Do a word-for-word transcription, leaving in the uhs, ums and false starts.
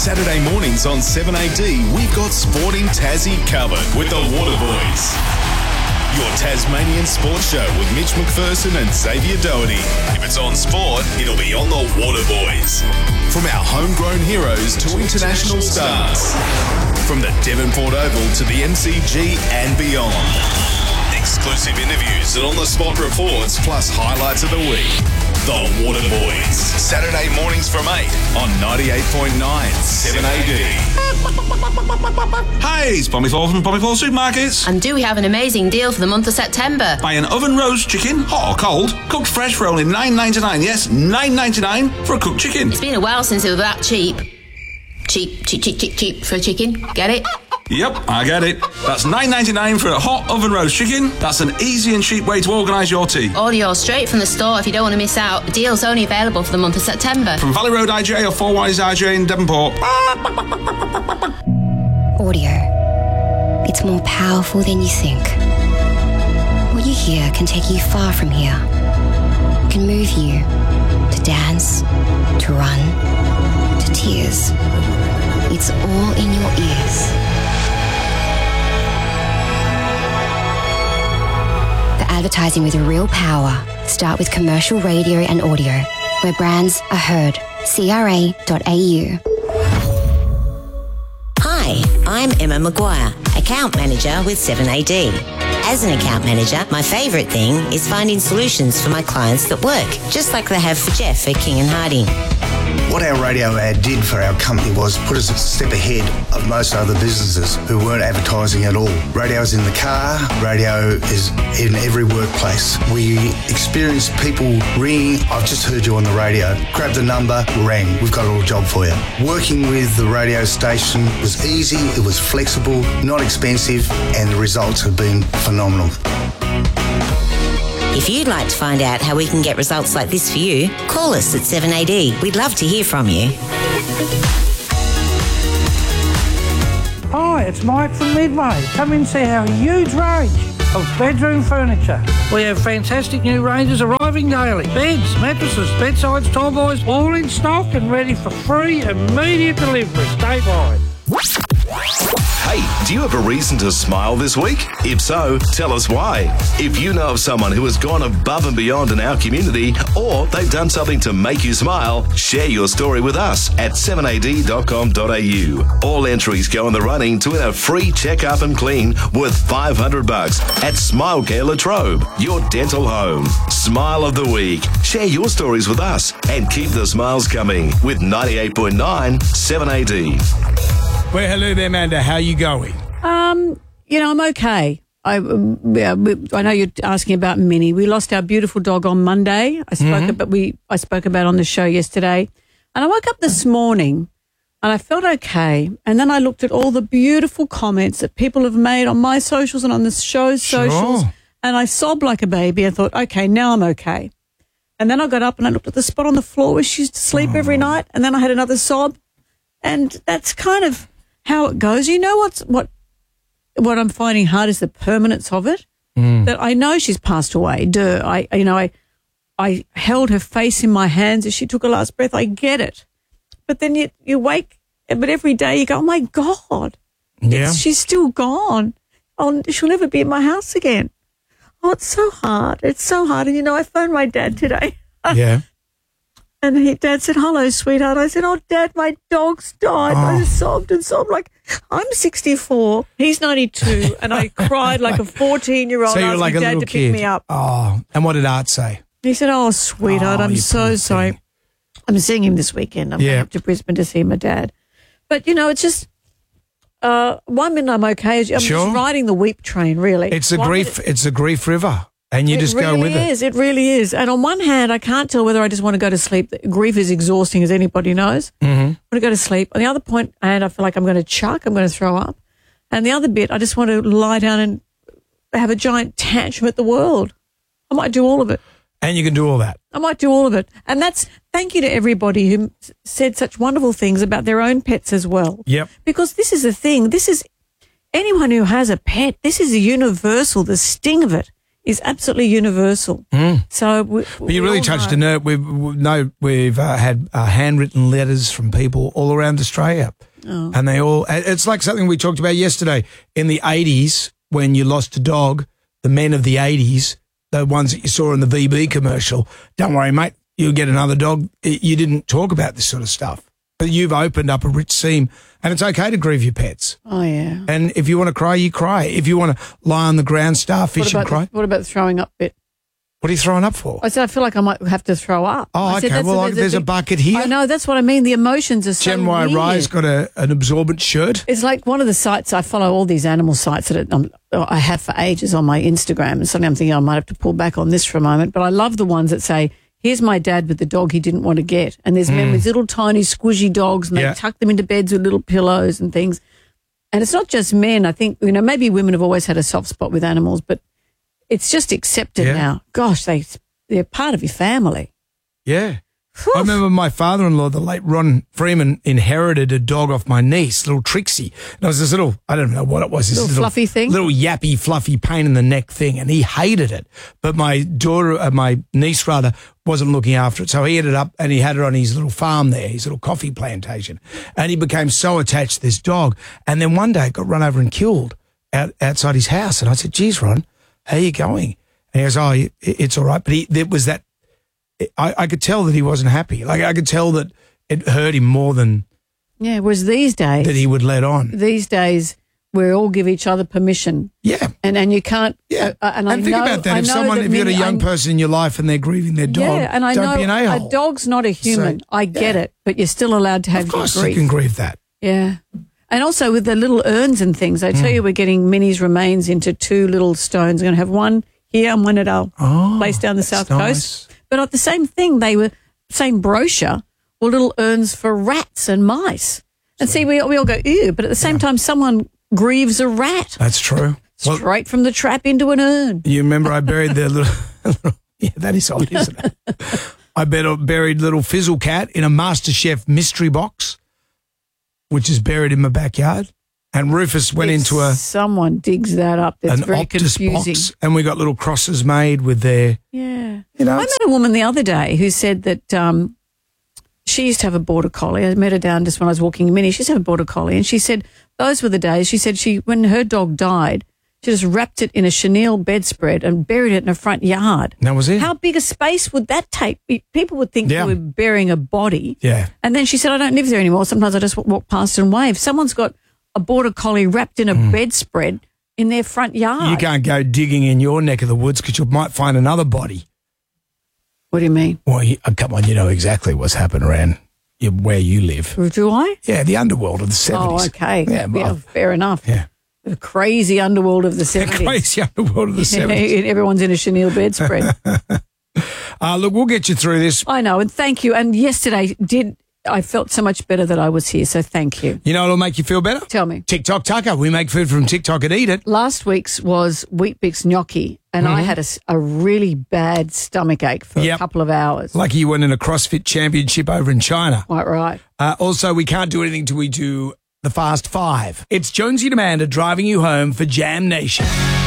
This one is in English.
Saturday mornings on seven A D, we've got Sporting Tassie covered with the Waterboys. Your Tasmanian sports show with Mitch McPherson and Xavier Doherty. If it's on sport, it'll be on the Waterboys. From our homegrown heroes to international stars. From the Devonport Oval to the M C G and beyond. Exclusive interviews and on-the-spot reports, plus highlights of the week. The Waterboys. Saturday mornings from eight on ninety-eight point nine seven A D. Hi, it's Pommy Fall from Pommy Fall Supermarkets. And do we have an amazing deal for the month of September? Buy an oven roast chicken, hot or cold, cooked fresh for only nine ninety-nine. Yes, nine ninety-nine for a cooked chicken. It's been a while since it was that cheap. Cheap, cheap, cheap, cheap, cheap for a chicken. Get it? Yep, I get it. That's nine ninety-nine for a hot oven roast chicken. That's an easy and cheap way to organise your tea. Order yours straight from the store if you don't want to miss out. The deal's only available for the month of September. From Valley Road I J or Four Wise I J in Devonport. Audio. It's more powerful than you think. What you hear can take you far from here. It can move you to dance, to run, to tears. It's all in your ears. The advertising with real power. Start with commercial radio and audio, where brands are heard. C R A dot A U. Hi, I'm Emma Maguire, Account Manager with seven A D. As an account manager, my favourite thing is finding solutions for my clients that work, just like they have for Jeff at King and Harding. What our radio ad did for our company was put us a step ahead of most other businesses who weren't advertising at all. Radio's in the car, radio is in every workplace. We experienced people ringing, I've just heard you on the radio. Grab the number, rang, we've got a little job for you. Working with the radio station was easy, it was flexible, not expensive, and the results have been phenomenal. If you'd like to find out how we can get results like this for you, call us at seven A D. We'd love to hear from you. Hi, it's Mike from Midway. Come and see our huge range of bedroom furniture. We have fantastic new ranges arriving daily. Beds, mattresses, bedsides, tall boys, all in stock and ready for free immediate delivery statewide. Hey, do you have a reason to smile this week? If so, tell us why. If you know of someone who has gone above and beyond in our community, or they've done something to make you smile, share your story with us at seven A D dot com dot A U. All entries go in the running to win a free check-up and clean worth five hundred bucks at Smile Care Latrobe, your dental home. Smile of the week. Share your stories with us and keep the smiles coming with ninety-eight point nine seven A D. Well, hello there, Amanda. How are you going? Um, you know, I'm okay. I, um, yeah, I know you're asking about Minnie. We lost our beautiful dog on Monday. I spoke Mm-hmm. about we I spoke about on the show yesterday, and I woke up this morning and I felt okay. And then I looked at all the beautiful comments that people have made on my socials and on the show's Sure. socials, and I sobbed like a baby. I thought, okay, now I'm okay. And then I got up and I looked at the spot on the floor where she used to sleep Oh. every night, and then I had another sob, and that's kind of how it goes. You know what's what what I'm finding hard is the permanence of it. Mm. That I know she's passed away. Duh. I you know I I held her face in my hands as she took her last breath. I get it, but then you you wake, but every day you go, oh my God, Yeah. it's, she's still gone. Oh, she'll never be in my house again. Oh, it's so hard. It's so hard. And you know, I phoned my dad today. Yeah. And he, Dad said, hello, sweetheart. I said, oh, Dad, my dog's died. Oh. I just sobbed and sobbed like, I'm sixty-four, he's ninety-two, and I cried like a fourteen-year-old So you're asking like a Dad little to kid. pick me up. Oh, and what did Art say? He said, oh, sweetheart, Oh, I'm you so poor sorry. thing. I'm seeing him this weekend. I'm Yeah. going up to Brisbane to see my dad. But, you know, it's just, uh, one minute I'm okay. I'm Sure. just riding the weep train, really. It's a One grief. minute- It's a grief river, and you it just really go with it. is. It really is. And on one hand, I can't tell whether I just want to go to sleep. Grief is exhausting, as anybody knows. Mm-hmm. I want to go to sleep. On the other point, and I feel like I'm going to chuck. I'm going to throw up. And the other bit, I just want to lie down and have a giant tantrum at the world. I might do all of it. And you can do all that. I might do all of it. And that's thank you to everybody who s- said such wonderful things about their own pets as well. Yep. Because this is the thing. This is anyone who has a pet. This is universal. The sting of it is absolutely universal. Mm. So, we, But you we really all touched know. a nerve. We've we know we've uh, had uh, handwritten letters from people all around Australia, Oh. and they all. It's like something we talked about yesterday in the eighties when you lost a dog. The men of the eighties, the ones that you saw in the V B commercial. Don't worry, mate. You'll get another dog. You didn't talk about this sort of stuff, but you've opened up a rich seam, and it's okay to grieve your pets. Oh, yeah. And if you want to cry, you cry. If you want to lie on the ground, What starfish and about, cry. the, what about the throwing up bit? What are you throwing up for? I said, I feel like I might have to throw up. Oh, I said, okay. that's Well, there's a big- bucket here. I know, that's what I mean. The emotions are so Gen Y weird. Rye's got a, an absorbent shirt. It's like one of the sites, I follow all these animal sites that um, I have for ages on my Instagram, and suddenly I'm thinking I might have to pull back on this for a moment, but I love the ones that say, here's my dad with the dog he didn't want to get, and there's men with little tiny squishy dogs, and they Yeah. tuck them into beds with little pillows and things. And it's not just men. I think, you know, maybe women have always had a soft spot with animals, but it's just accepted Yeah. now. Gosh, they, they're part of your family. Yeah. I remember my father-in-law, the late Ron Freeman, inherited a dog off my niece, little Trixie. And it was this little, I don't know what it was. This Little fluffy thing? Little yappy, fluffy, pain in the neck thing. And he hated it. But my daughter, uh, my niece rather, wasn't looking after it. So he ended up, and he had it on his little farm there, his little coffee plantation. And he became so attached to this dog. And then one day it got run over and killed out, outside his house. And I said, geez, Ron, how are you going? And he goes, oh, it- it's all right. But he, there was that, I, I could tell that he wasn't happy. Like I could tell that it hurt him more than Yeah, whereas these days, that he would let on. these days, we all give each other permission. Yeah. And and you can't. Yeah. Uh, and I And think know, about that. I if know someone, that if you've got a many- young I- person in your life and they're grieving their dog, Yeah, and I don't know be an a-hole. a dog's not a human. So, I get yeah. it, but you're still allowed to have Of course your you grief. can grieve that. Yeah. And also with the little urns and things, I tell Mm. you, we're getting Minnie's remains into two little stones. We're going to have one here and one at our Oh, place down the that's south nice. coast. But at the same thing, they were, same brochure, were little urns for rats and mice. And see, we, we all go, ew, but at the same time, someone grieves a rat That's true. Well, straight from the trap into an urn. you remember I buried the little, yeah, that is odd, isn't it? I bet- buried little Fizzle Cat in a MasterChef mystery box, which is buried in my backyard. And Rufus went If into a someone digs that up, that's an very Optus confusing. box, and we got little crosses made with their, Yeah. you know, I it's- met a woman the other day who said that um, she used to have a border collie. I met her down just when I was walking in Minnie. She used to have a border collie, and she said those were the days. She said she, when her dog died, she just wrapped it in a chenille bedspread and buried it in her front yard. that was it. How big a space would that take? People would think Yeah. you were burying a body. Yeah. And then she said, I don't live there anymore. Sometimes I just w- walk past and wave. Someone's got a border collie wrapped in a bedspread in their front yard. Hmm. You can't go digging in your neck of the woods because you might find another body. What do you mean? Well, you, oh, come on, you know exactly what's happened around you, where you live. Do I? Yeah, the underworld of the seventies. Oh, okay. Yeah, well, fair enough. yeah. The crazy underworld of the The seventies. crazy underworld of the seventies. Everyone's in a chenille bedspread. Uh, look, we'll get you through this. I know, and thank you. And yesterday did I felt so much better that I was here, so thank you. You know what'll make you feel better? Tell me. TikTok Tucker. We make food from TikTok and eat it. Last week's was Wheat Bix gnocchi, and I had a, s- a really bad stomach ache for Yep. a couple of hours. Lucky you went in a CrossFit championship over in China. Quite right. Uh, also, we can't do anything till we do the Fast Five. It's Jonesy and Amanda driving you home for Jam Nation.